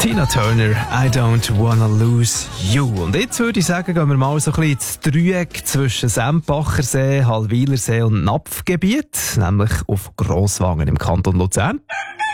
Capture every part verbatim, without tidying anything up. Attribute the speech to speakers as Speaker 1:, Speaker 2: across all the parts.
Speaker 1: Tina Turner, I don't wanna lose you. Und jetzt würde ich sagen, gehen wir mal so ein bisschen ins Dreieck zwischen Sempachersee, Hallwilersee und Napfgebiet, nämlich auf Grosswangen im Kanton Luzern.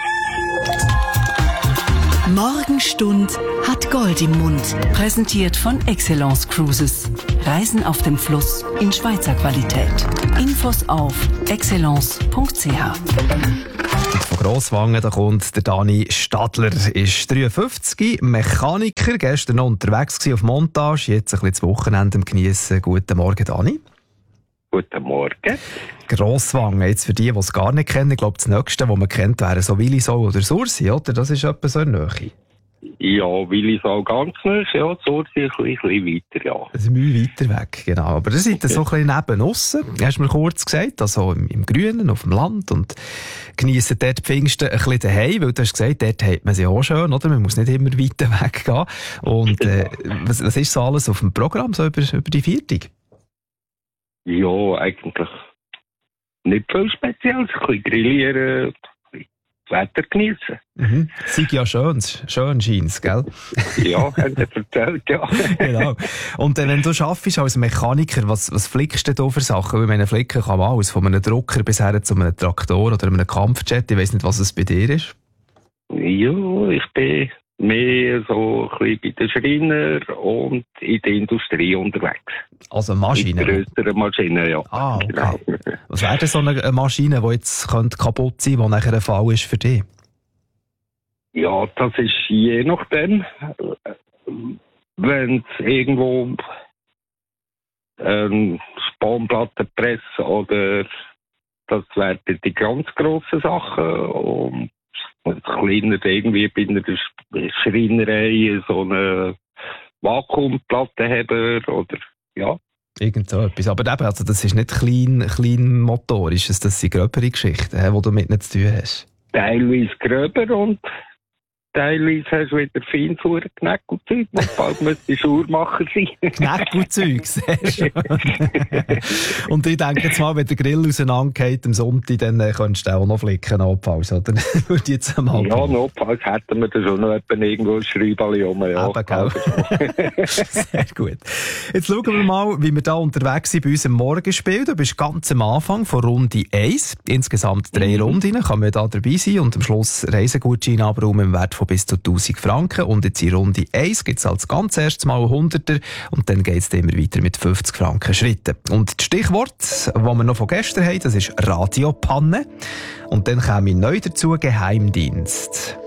Speaker 2: Morgenstund hat Gold im Mund. Präsentiert von Excellence Cruises. Reisen auf dem Fluss in Schweizer Qualität. Infos auf excellence punkt c h.
Speaker 1: Von Grosswangen, da kommt der Dani Stadler, ist dreiundfünfzig, Mechaniker, gestern noch unterwegs gewesen auf Montage, jetzt ein bisschen das Wochenende geniessen. Guten Morgen, Dani.
Speaker 3: Guten Morgen.
Speaker 1: Grosswangen, jetzt für die, die es gar nicht kennen, ich glaube, das Nächste, was man kennt, wäre so Willisau oder Sursi, oder? Das ist etwa so eine Nähe.
Speaker 3: Ja, Willisau ganz nicht, ja, Sursi ein bisschen, ein bisschen weiter, ja.
Speaker 1: Das ist Mühe weiter weg, genau. Aber ihr seid so ein bisschen neben aussen, hast du mir kurz gesagt, also im, im Grünen, auf dem Land, und geniessen dort die Pfingsten ein bisschen daheim, weil du hast gesagt, dort hat man sie auch schön, oder? Man muss nicht immer weiter weggehen. Und äh, was, was ist so alles auf dem Programm, so über, über die Viertig?
Speaker 3: Ja, eigentlich nicht viel Spezielles. Ein bisschen grillieren, ein bisschen das Wetter geniessen.
Speaker 1: Mhm. Sei ja schön, schön scheint's, gell?
Speaker 3: Ja, haben Sie erzählt, ja.
Speaker 1: Genau. Und äh, wenn du arbeitest als Mechaniker, was, was flickst du da für Sachen? Weil ich meine, flicken kann man alles, von einem Drucker bis her zu einem Traktor oder einem Kampfjet. Ich weiss nicht, was es bei dir ist.
Speaker 3: Ja, ich bin mehr so ein bisschen bei den Schreiner und in der Industrie unterwegs.
Speaker 1: Also Maschinen?
Speaker 3: Grössere Maschinen, ja.
Speaker 1: Ah, okay.
Speaker 3: Genau.
Speaker 1: Was wäre denn so eine Maschine, die jetzt könnte kaputt sein könnte, die nachher ein Fall ist für dich?
Speaker 3: Ja, das ist je nachdem. Wenn es irgendwo ähm, Spanplattenpresse oder das wären die ganz grossen Sachen. Und kleiner irgendwie bei einer Schreinerei so eine Vakuumplattenheber oder ja.
Speaker 1: Irgend so etwas. Aber eben, also das ist nicht klein, klein motorisch, das sind gröbere Geschichten, die du mit nicht zu tun hast.
Speaker 3: Teilweise gröber und teilweise hast du wieder Feinfuhr, Knäckelzeug, und bald müsste die Schuhmacher sein.
Speaker 1: Knäckelzeug, sehr schön. Und ich denke jetzt mal, wenn der Grill auseinandergeht am Sonntag, dann äh, könntest du auch noch flicken, notfalls, oder? Würde ich jetzt einmal
Speaker 3: ja,
Speaker 1: machen.
Speaker 3: notfalls hätten wir da schon noch irgendwo ein Schreiberli rum. Ja,
Speaker 1: eben, gell? Sehr gut. Jetzt schauen wir mal, wie wir da unterwegs sind bei unserem Morgenspiel. Du bist ganz am Anfang von Runde eins. Insgesamt drei mhm. Runden kann man da dabei sein und am Schluss Reisegutschein abräumen im Wert von bis zu tausend Franken. Und jetzt in Runde eins gibt es als ganz erstes Mal Hunderter und dann geht es immer weiter mit fünfzig Franken Schritten. Und das Stichwort, das wir noch von gestern haben, das ist Radiopanne. Und dann käme neu dazu Geheimdienst.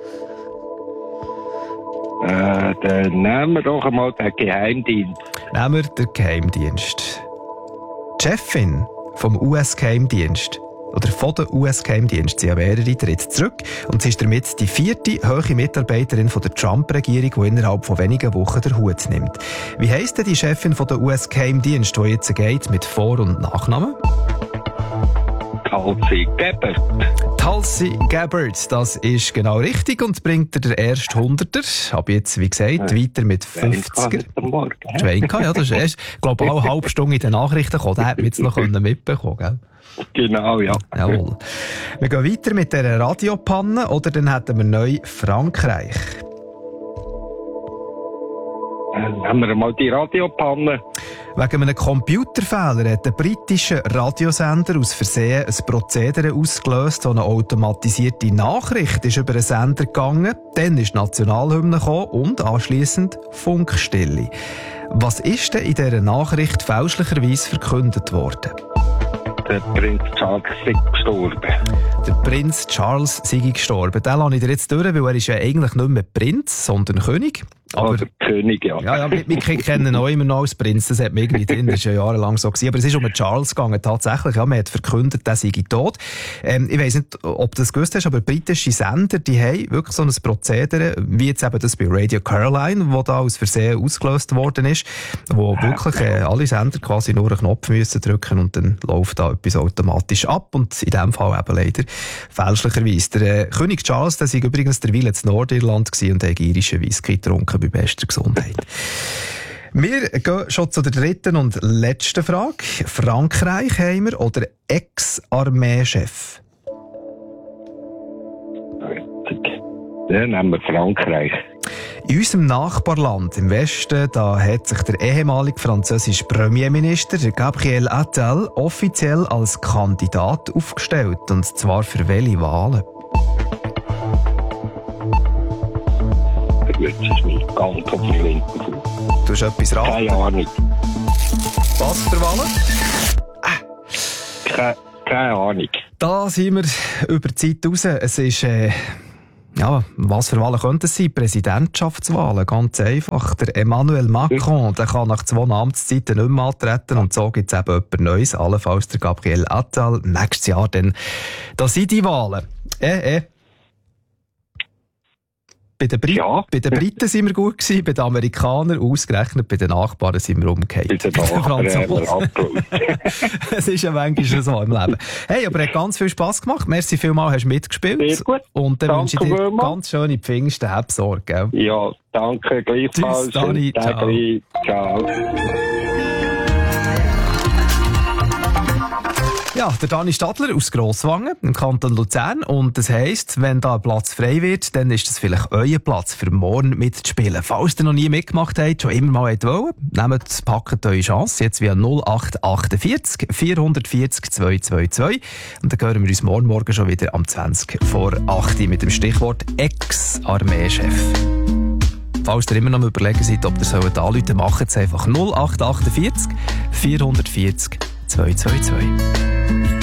Speaker 3: Äh, dann nehmen wir doch einmal den Geheimdienst.
Speaker 1: Nehmen wir den Geheimdienst. Die Chefin vom U S-Geheimdienst oder von der U S-Geheimdienst, sie haben mehrere, tritt zurück und sie ist damit die vierte hohe Mitarbeiterin von der Trump-Regierung, die innerhalb von wenigen Wochen den Hut nimmt. Wie heisst denn die Chefin von der U S-Geheimdienst, die jetzt geht mit Vor- und Nachnamen?
Speaker 3: Tulsi Gabbard.
Speaker 1: Tulsi Gabbard, das ist genau richtig und bringt dir den ersten Hunderter. Aber jetzt, wie gesagt, ja. weiter mit fünfziger. Schwenka, ja, das ist erst, ich glaube, auch eine halbe Stunde in den Nachrichten gekommen. Den hätten wir jetzt noch mitbekommen, gell?
Speaker 3: Genau, ja.
Speaker 1: Jawohl. Wir gehen weiter mit dieser Radiopanne oder dann hätten wir neu Frankreich.
Speaker 3: Dann haben wir mal die Radiopanne.
Speaker 1: Wegen einem Computerfehler hat der britische Radiosender aus Versehen ein Prozedere ausgelöst, so eine automatisierte Nachricht ist über den Sender gegangen, dann ist die Nationalhymne gekommen und anschliessend Funkstille. Was ist denn in dieser Nachricht fälschlicherweise verkündet worden?
Speaker 3: Der Prinz Charles sei gestorben.
Speaker 1: Der Prinz Charles sei gestorben. Den lasse ich dir jetzt durch, weil er ist ja eigentlich nicht mehr Prinz, sondern König. Aber,
Speaker 3: Oder König, ja.
Speaker 1: Ja, ja, wir, wir kennen ihn auch immer noch als Prinz, das hat man irgendwie drin, das ist ja jahrelang so gewesen. Aber es ist um den Charles gegangen, tatsächlich. Ja, man hat verkündet, der sei tot. Ähm, ich weiss nicht, ob du das gewusst hast, aber britische Sender, die haben wirklich so ein Prozedere, wie jetzt eben das bei Radio Caroline, wo da aus Versehen ausgelöst worden ist, wo wirklich äh, alle Sender quasi nur einen Knopf müssen drücken und dann läuft da etwas automatisch ab. Und in dem Fall eben leider fälschlicherweise. Der äh, König Charles, der sei übrigens derweil in Nordirland gewesen und hat irischen Whisky getrunken bei bester Gesundheit. Wir gehen schon zu der dritten und letzten Frage. Frankreich haben wir oder Ex-Armeechef?
Speaker 3: Dann haben wir Frankreich.
Speaker 1: In unserem Nachbarland im Westen, da hat sich der ehemalige französische Premierminister Gabriel Attal offiziell als Kandidat aufgestellt. Und zwar für welche Wahlen?
Speaker 3: Das ist nicht ganz auf den Linken Fuß.
Speaker 1: Du hast etwas raten?
Speaker 3: Keine Ahnung.
Speaker 1: Was für Wahlen?
Speaker 3: Keine, keine Ahnung.
Speaker 1: Da sind wir über die Zeit raus. Es ist... Äh Ja, was für Wahlen könnten es sein? Präsidentschaftswahlen, ganz einfach. Der Emmanuel Macron, der kann nach zwei Amtszeiten nicht mehr antreten und so gibt es eben jemand Neues, allenfalls der Gabriel Attal. Nächstes Jahr dann, da sind die Wahlen. Äh, äh. Bei den, Brit-
Speaker 3: Ja.
Speaker 1: bei den Briten sind wir gut gewesen, bei den Amerikanern ausgerechnet, bei den Nachbarn sind wir umgekehrt.
Speaker 3: Bei den Nachbarn.
Speaker 1: Es ist ja manchmal schon so im Leben. Hey, aber hat ganz viel Spass gemacht. Merci vielmals, hast du mitgespielt.
Speaker 3: Sehr gut.
Speaker 1: Und dann
Speaker 3: Danke
Speaker 1: wünsche ich dir
Speaker 3: vielmals.
Speaker 1: ganz schöne Pfingsten, hab Sorge, gell?
Speaker 3: Ja, danke, gleichfalls.
Speaker 1: Tschüss, Dani, ciao.
Speaker 3: Ciao.
Speaker 1: Ja, der Dani Stadler aus Grosswangen im Kanton Luzern. Und das heisst, wenn da ein Platz frei wird, dann ist das vielleicht euer Platz für morgen mitzuspielen. Falls ihr noch nie mitgemacht habt, schon immer mal wollt, nehmt, packt eure Chance jetzt via null acht achtundvierzig vierhundertvierzig zweihundertzweiundzwanzig. Und dann hören wir uns morgen Morgen schon wieder am zwanzig vor acht mit dem Stichwort Ex-Armeechef. Falls ihr immer noch überlegen seid, ob ihr sollt anrufen, macht es einfach null acht achtundvierzig vierhundertvierzig zweihundertzweiundzwanzig.